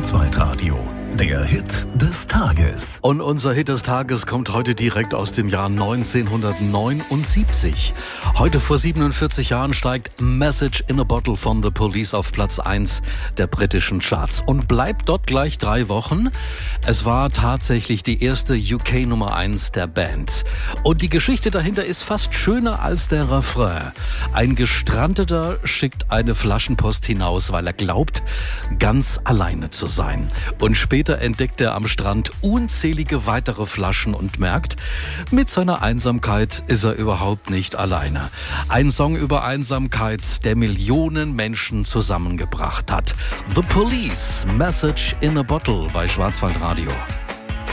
Schwarzwaldradio. Der Hit des Tages. Und unser Hit des Tages kommt heute direkt aus dem Jahr 1979. Heute vor 47 Jahren steigt Message in a Bottle von The Police auf Platz 1 der britischen Charts und bleibt dort gleich 3 Wochen. Es war tatsächlich die erste UK Nummer 1 der Band. Und die Geschichte dahinter ist fast schöner als der Refrain. Ein Gestrandeter schickt eine Flaschenpost hinaus, weil er glaubt, ganz alleine zu sein. Und später entdeckt er am Strand unzählige weitere Flaschen und merkt, mit seiner Einsamkeit ist er überhaupt nicht alleine. Ein Song über Einsamkeit, der Millionen Menschen zusammengebracht hat. The Police, Message in a Bottle bei Schwarzwaldradio.